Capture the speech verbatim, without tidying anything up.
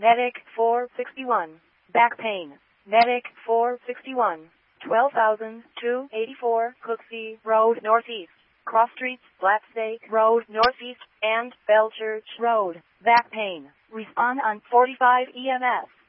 Medic four sixty-one. Back pain. Medic four sixty-one. twelve thousand two hundred eighty-four Cooksey Road Northeast. Cross Streets, Blackstake Road Northeast, and Bellchurch Road. Back pain. Respond on forty-five E M S.